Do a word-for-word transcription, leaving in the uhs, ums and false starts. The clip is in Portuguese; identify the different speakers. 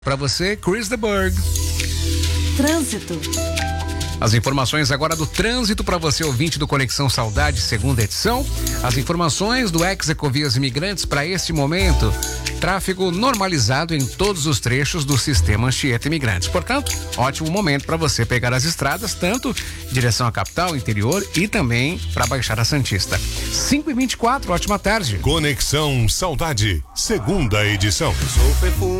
Speaker 1: Para você, Chris de Burgh.
Speaker 2: Trânsito.
Speaker 1: As informações agora do trânsito para você, ouvinte do Conexão Saudade, segunda edição. As informações do Ex-Ecovias Imigrantes para este momento. Tráfego normalizado em todos os trechos do sistema Anchieta Imigrantes. Portanto, ótimo momento para você pegar as estradas, tanto em direção à capital, interior e também para a Baixada Santista. cinco e vinte e quatro, ótima tarde.
Speaker 3: Conexão Saudade, segunda edição.
Speaker 4: Sou perfume.